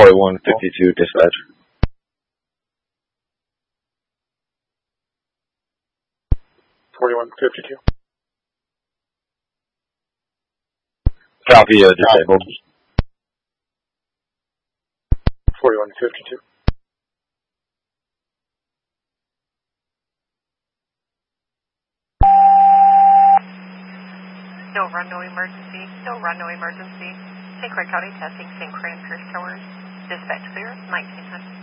4152 dispatch. 4152. Copy, disabled. 4152. No run, no emergency. No run, no emergency. St. Croix County testing St. Croix and Pierce Towers. Dispatch clear, 1900.